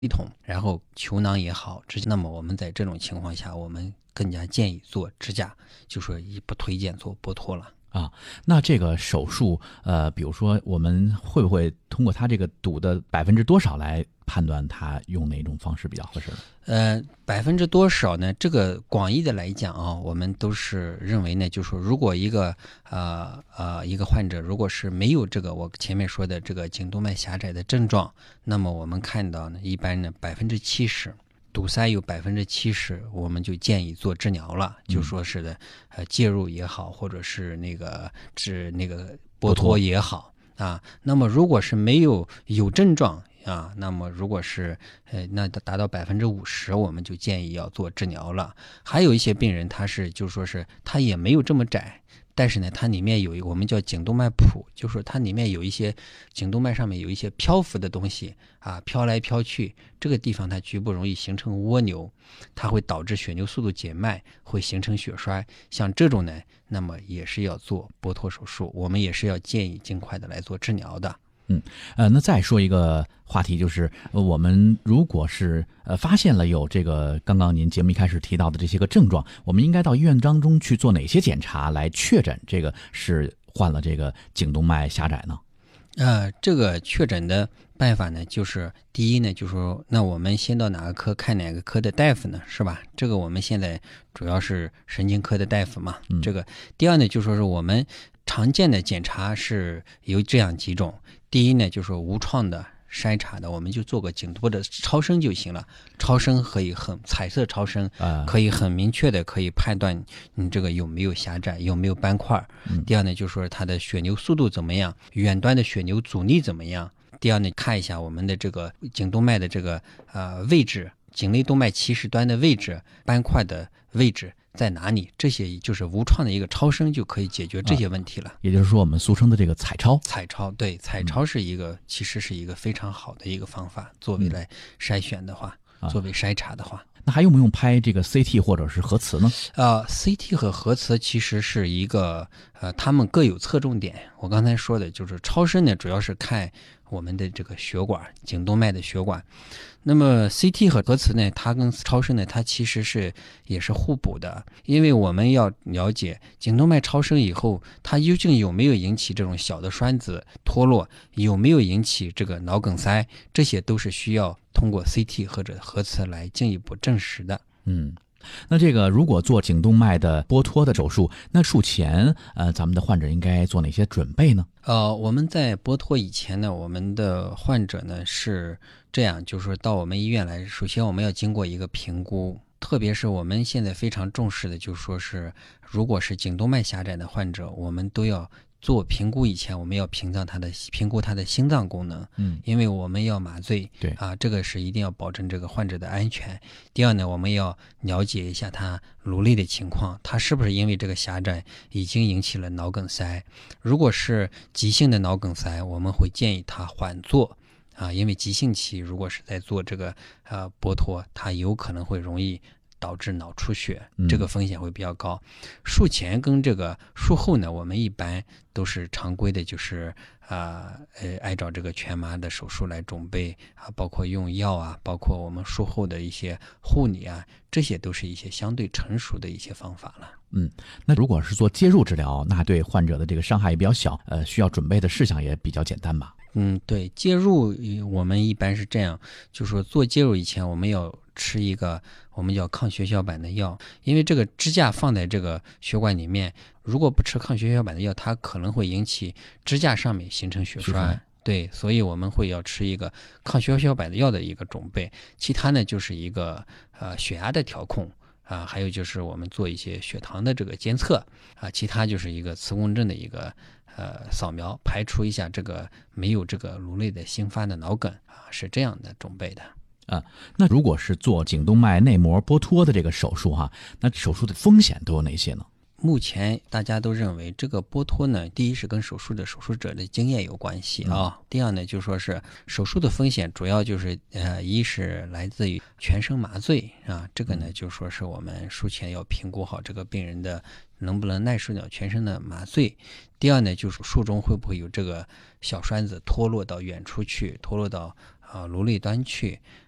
系统，然后球囊也好，那么我们在这种情况下，我们更加建议做支架，就说不推荐做剥脱了。 那这个手术，比如说我们会不会通过它这个堵的多少来判断它用哪种方式比较合适呢？ 多少呢？这个广义的来讲啊，我们都是认为呢，就是说如果一个患者如果是没有这个我前面说的这个颈动脉狭窄的症状，那么我们看到呢，一般呢70%。堵塞有70%，我们就建议做治疗了，就说是的，介入也好，或者是治剥脱也好啊。那么如果是没有症状啊，那么如果是那达到50%，我们就建议要做治疗了。还有一些病人就说是他也没有这么窄。但是呢，它里面有我们叫颈动脉谱，就是说它里面有一些颈动脉上面有一些漂浮的东西啊，飘来飘去，这个地方它局部容易形成蜗牛，它会导致血流速度减慢，会形成血栓。像这种呢，那么也是要做剥脱手术，我们也是要建议尽快的来做治疗的。 那再说一个话题，就是我们如果是发现了有这个刚刚您节目一开始提到的这些个症状，我们应该到医院当中去做哪些检查来确诊这个是患了这个颈动脉狭窄呢？ 这个确诊的办法呢，就是第一呢，就是说那我们先到哪个科看哪个科的大夫呢，是吧？这个我们现在主要是神经科的大夫嘛。这个第二呢，就说是我们常见的检查是有这样几种。第一呢，就是无创的筛查的，我们就做个颈部的超声就行了。超声可以彩色超声，可以很明确的可以判断你这个有没有狭窄，有没有斑块。第二呢，就是说它的血流速度怎么样，远端的血流阻力怎么样。第二呢，看一下我们的这个颈动脉的这个位置，颈内动脉起始端的位置，斑块的位置在哪里，这些就是无创的一个超声就可以解决这些问题了。 也就是说我们俗称的这个彩超。 对，彩超是其实是一个非常好的一个方法，作为来筛选的话，作为筛查的话。 那还用不用拍这个 CT 或者是核磁呢 ？CT 和核磁其实是一个他们各有侧重点。我刚才说的就是超声呢，主要是看我们的这个血管，颈动脉的血管。那么 CT 和核磁呢，它跟超声呢，它其实也是互补的，因为我们要了解颈动脉超声以后，它究竟有没有引起这种小的栓子脱落，有没有引起这个脑梗塞，这些都是需要通过 CT 或者核磁来进一步证实的。 那这个如果做颈动脉的剥脱的手术，那术前咱们的患者应该做哪些准备呢？ 我们在剥脱以前呢，我们的患者呢是这样，就是说到我们医院来，首先我们要经过一个评估，特别是我们现在非常重视的，就是说是如果是颈动脉狭窄的患者，我们都要做评估以前，我们要评估他的心脏功能，因为我们要麻醉， 对这个是一定要保证这个患者的安全。第二呢，我们要了解一下他颅内的情况，他是不是因为这个狭窄已经引起了脑梗塞。如果是急性的脑梗塞，我们会建议他缓做因为急性期如果是在做这个剥脱，它有可能会容易导致脑出血，这个风险会比较高。术前跟这个术后呢，我们一般都是常规的，就是按照这个全麻的手术来准备包括用药包括我们术后的一些护理这些都是一些相对成熟的一些方法了。 那如果是做介入治疗，那对患者的这个伤害也比较小，需要准备的事项也比较简单吧？ 对，介入我们一般是这样，就是说做介入以前我们要吃一个我们叫抗血小板的药，因为这个支架放在这个血管里面，如果不吃抗血小板的药，它可能会引起支架上面形成血栓。对，所以我们会要吃一个抗血小板的药的一个准备。其他呢就是一个血压的调控还有就是我们做一些血糖的这个监测其他就是一个磁共振的一个扫描，排除一下这个没有这个颅内的新发的脑梗是这样的准备的。 那如果是做颈动脉内膜剥脱的这个手术那手术的风险都有哪些呢？ 目前大家都认为这个剥脱呢，第一是跟手术者的经验有关系第二呢就说是手术的风险主要就是一是来自于全身麻醉这个呢就说是我们术前要评估好这个病人的能不能耐受了全身的麻醉。第二呢就是术中会不会有这个小栓子脱落到远处去，脱落到颅内端去